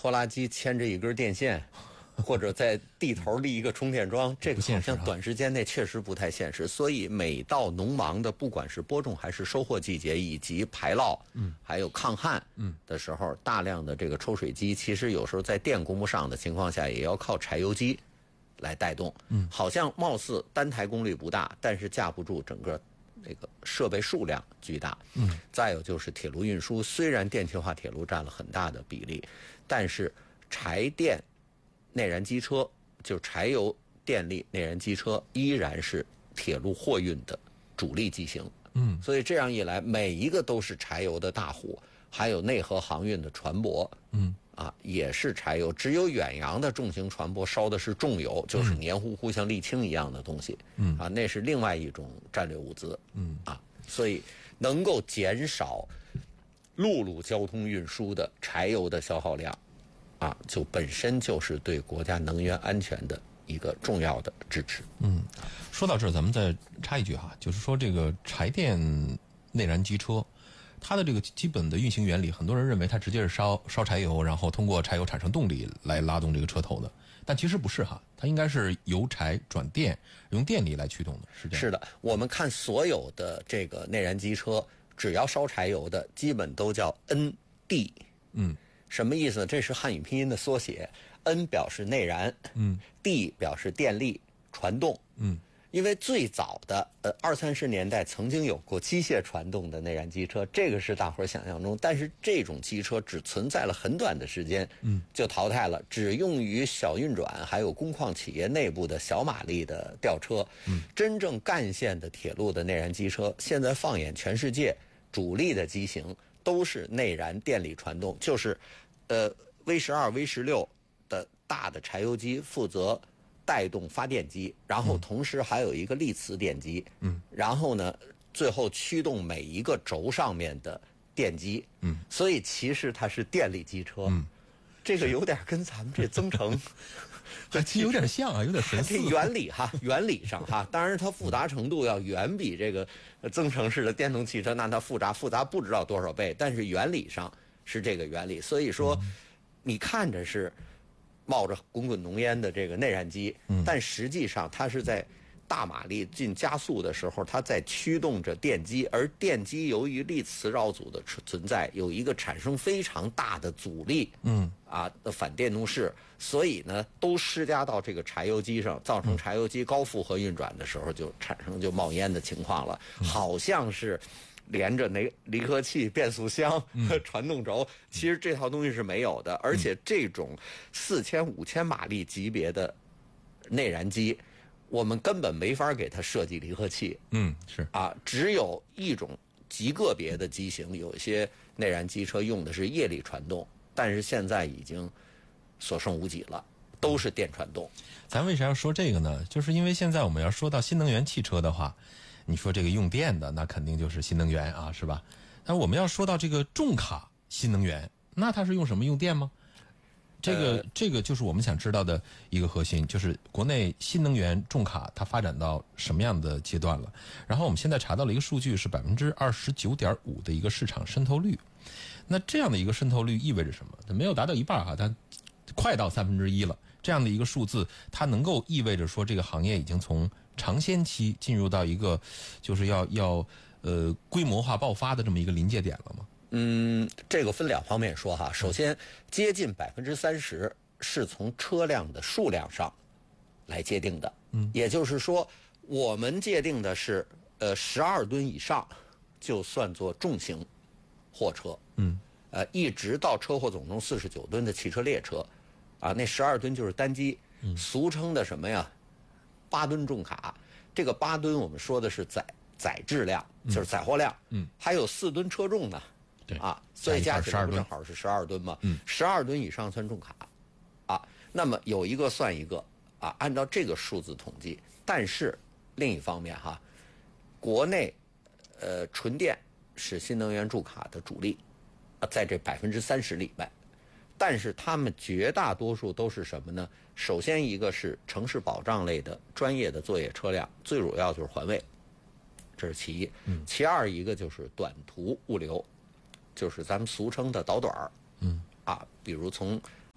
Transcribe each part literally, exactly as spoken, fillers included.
拖拉机牵着一根电线，或者在地头立一个充电桩，这个好像短时间内确实不太现实。所以每到农忙的，不管是播种还是收获季节，以及排涝，嗯，还有抗旱，嗯的时候，大量的这个抽水机，其实有时候在电供不上的情况下，也要靠柴油机来带动。嗯，好像貌似单台功率不大，但是架不住整个那个设备数量巨大。嗯，再有就是铁路运输，虽然电气化铁路占了很大的比例，但是柴电内燃机车，就柴油电力内燃机车依然是铁路货运的主力机型。嗯，所以这样一来，每一个都是柴油的大户，还有内河航运的船舶，嗯，啊，也是柴油。只有远洋的重型船舶烧的是重油，就是黏糊糊像沥青一样的东西，嗯，啊，那是另外一种战略物资，嗯，啊，所以能够减少陆路交通运输的柴油的消耗量。啊，就本身就是对国家能源安全的一个重要的支持。 嗯，说到这儿，咱们再插一句哈，就是说这个柴电内燃机车，它的这个基本的运行原理，很多人认为它直接是烧烧柴油，然后通过柴油产生动力来拉动这个车头的，但其实不是哈，它应该是由柴转电，用电力来驱动的，是这样。 是的，我们看所有的这个内燃机车，只要烧柴油的，基本都叫 N D。嗯。什么意思呢？这是汉语拼音的缩写 ，N 表示内燃，嗯 ，D 表示电力传动，嗯，因为最早的呃二三十年代曾经有过机械传动的内燃机车，这个是大伙儿想象中，但是这种机车只存在了很短的时间，嗯，就淘汰了，只用于小运转还有工矿企业内部的小马力的吊车，嗯，真正干线的铁路的内燃机车，现在放眼全世界，主力的机型都是内燃电力传动，就是，呃 V 十二、V 十六的大的柴油机负责带动发电机，然后同时还有一个力磁电机，嗯，然后呢，最后驱动每一个轴上面的电机，嗯，所以其实它是电力机车，嗯，这个有点跟咱们这增程。 其实有点像啊，有点神似。 这原理哈，原理上哈，当然它复杂程度要远比这个增程式的电动汽车那它复杂复杂不知道多少倍，但是原理上是这个原理。所以说，嗯、你看着是冒着滚滚浓烟的这个内燃机，嗯、但实际上它是在大马力进加速的时候，它在驱动着电机，而电机由于力磁绕组的存在，有一个产生非常大的阻力，嗯，啊的反电动势，所以呢，都施加到这个柴油机上，造成柴油机高负荷运转的时候，就产生就冒烟的情况了，嗯、好像是连着那离合器、变速箱和传动轴，嗯、其实这套东西是没有的，而且这种四千、五千马力级别的内燃机。我们根本没法给它设计离合器， 嗯，是啊，只有一种极个别的机型，有些内燃机车用的是液力传动，但是现在已经所剩无几了，都是电传动。 咱为啥要说这个呢？就是因为现在我们要说到新能源汽车的话，你说这个用电的，那肯定就是新能源啊，是吧？但我们要说到这个重卡新能源，那它是用什么？用电吗？这个、呃、这个就是我们想知道的一个核心，就是国内新能源重卡它发展到什么样的阶段了。然后我们现在查到了一个数据是百分之二十九点五的一个市场渗透率。那这样的一个渗透率意味着什么？它没有达到一半哈，它快到三分之一了。这样的一个数字，它能够意味着说这个行业已经从尝鲜期进入到一个就是要要呃规模化爆发的这么一个临界点了吗？ 嗯，这个分两方面说哈。首先，接近百分之三十是从车辆的数量上来界定的。嗯，也就是说，我们界定的是呃十二吨以上就算作重型货车。嗯，呃，一直到车货总重四十九吨的汽车列车，啊，那十二吨就是单机，嗯、俗称的什么呀？八吨重卡。这个八吨我们说的是载载质量，就是载货量。嗯，还有四吨车重呢。 对啊，所以加起来不正好是十二吨吗？嗯，十二吨以上算重卡，啊，那么有一个算一个啊，按照这个数字统计。但是另一方面哈，国内呃纯电是新能源重卡的主力，啊，在这百分之三十里面，但是他们绝大多数都是什么呢？首先一个是城市保障类的专业的作业车辆，最主要就是环卫，这是其一。嗯，其二一个就是短途物流。就是咱们俗称的导短儿，嗯，啊，比如从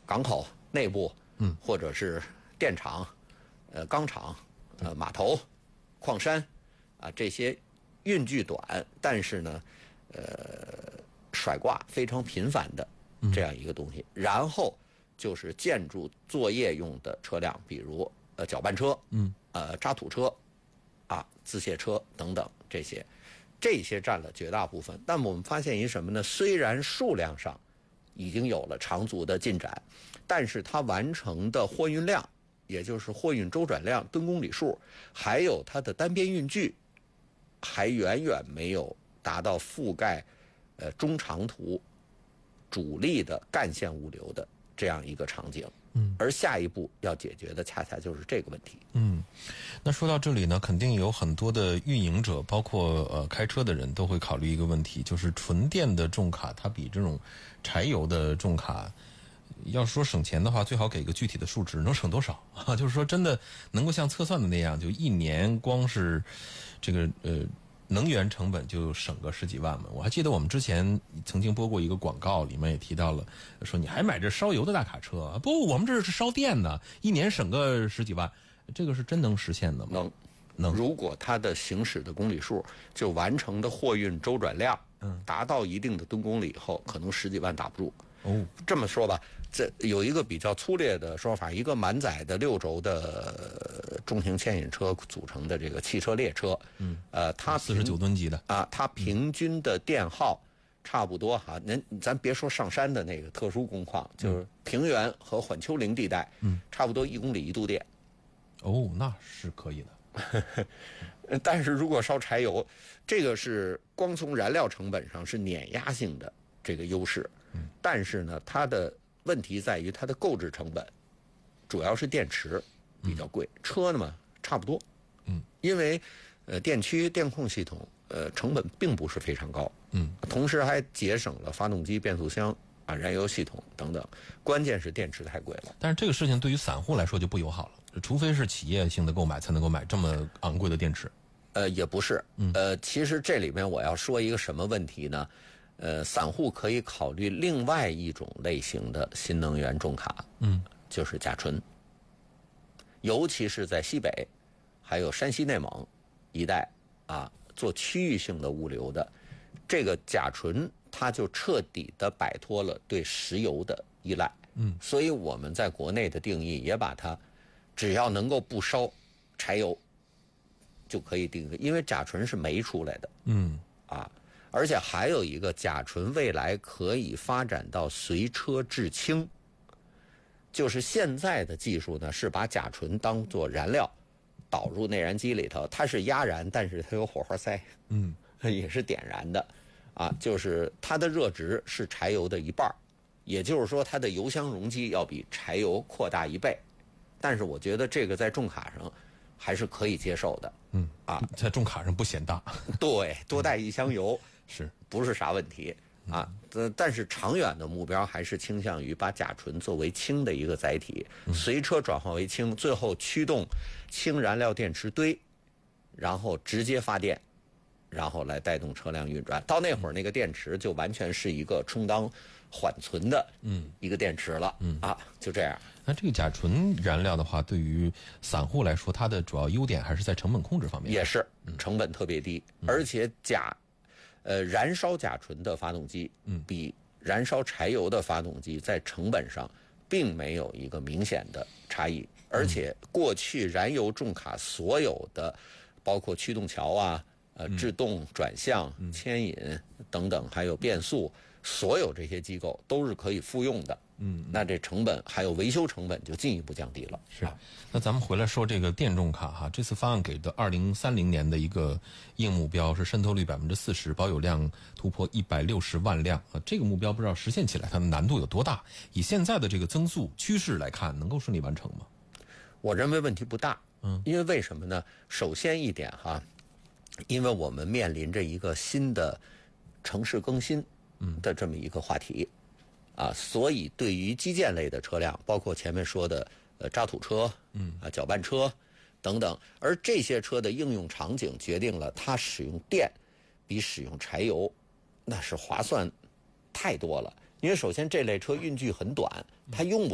港口内部，嗯，或者是电厂、呃钢厂、呃码头、矿山啊这些运距短，但是呢，呃甩挂非常频繁的这样一个东西。嗯、然后就是建筑作业用的车辆，比如呃搅拌车，嗯，呃渣土车，啊自卸车等等这些。这些占了绝大部分，但我们发现一什么呢？虽然数量上已经有了长足的进展，但是它完成的货运量，也就是货运周转量、吨公里数，还有它的单边运距，还远远没有达到覆盖呃中长途主力的干线物流的这样一个场景。嗯，而下一步要解决的恰恰就是这个问题。 嗯，那说到这里呢，肯定有很多的运营者，包括呃开车的人都会考虑一个问题，就是纯电的重卡它比这种柴油的重卡，要说省钱的话，最好给个具体的数值，能省多少啊？就是说真的能够像测算的那样，就一年光是这个呃。能源成本就省个十几万嘛。我还记得我们之前曾经播过一个广告，里面也提到了，说你还买这烧油的大卡车？不，我们这是烧电的，一年省个十几万，这个是真能实现的吗？ 能， 能。 如果它的行驶的公里数，就完成的货运周转量，嗯，达到一定的吨公里以后，可能十几万打不住。哦，这么说吧，这有一个比较粗略的说法，一个满载的六轴的中型牵引车组成的这个汽车列车，嗯，呃，它四十九吨级的啊，它平均的电耗差不多哈，您咱别说上山的那个特殊工况，就是平原和缓丘陵地带，嗯，差不多一公里一度电。 哦，那是可以的。 但是如果烧柴油，这个是光从燃料成本上是碾压性的这个优势。但是呢，它的问题在于它的购置成本，主要是电池比较贵，嗯、车呢嘛差不多。嗯，因为呃电驱电控系统呃成本并不是非常高。嗯，同时还节省了发动机、变速箱啊、燃油系统等等。关键是电池太贵了。 但是这个事情对于散户来说就不友好了，除非是企业性的购买才能够买这么昂贵的电池。 呃，也不是。嗯，呃，其实这里面我要说一个什么问题呢？呃，散户可以考虑另外一种类型的新能源重卡，嗯，就是甲醇，尤其是在西北，还有山西、内蒙一带啊，做区域性的物流的，这个甲醇它就彻底的摆脱了对石油的依赖，嗯，所以我们在国内的定义也把它，只要能够不烧柴油，就可以定义，因为甲醇是煤出来的，嗯，啊。而且还有一个甲醇未来可以发展到随车制氢，就是现在的技术呢是把甲醇当作燃料导入内燃机里头，它是压燃，但是它有火花塞，嗯，也是点燃的，啊，就是它的热值是柴油的一半，也就是说它的油箱容积要比柴油扩大一倍，但是我觉得这个在重卡上还是可以接受的，嗯，啊， 在重卡上不显大， 对，多带一箱油。 是不是啥问题啊？呃，但是长远的目标还是倾向于把甲醇作为氢的一个载体，随车转化为氢，最后驱动氢燃料电池堆，然后直接发电，然后来带动车辆运转。到那会儿，那个电池就完全是一个充当缓存的嗯一个电池了，嗯啊，就这样。 那这个甲醇燃料的话，对于散户来说，它的主要优点还是在成本控制方面， 也是成本特别低，嗯、而且甲。呃，燃烧甲醇的发动机，嗯，比燃烧柴油的发动机在成本上并没有一个明显的差异，而且过去燃油重卡所有的，包括驱动桥啊、呃制动转向、牵引等等，还有变速，所有这些机构都是可以复用的。嗯，那这成本还有维修成本就进一步降低了。 是，那咱们回来说这个电重卡哈，这次方案给的二零三零年的一个硬目标是渗透率百分之四十，保有量突破一百六十万辆啊。这个目标不知道实现起来它的难度有多大？以现在的这个增速趋势来看，能够顺利完成吗？ 我认为问题不大。嗯，因为为什么呢？首先一点哈，因为我们面临着一个新的城市更新的这么一个话题。啊，所以对于基建类的车辆，包括前面说的呃渣土车，嗯啊搅拌车等等，而这些车的应用场景决定了它使用电比使用柴油那是划算太多了。因为首先这类车运距很短，它用不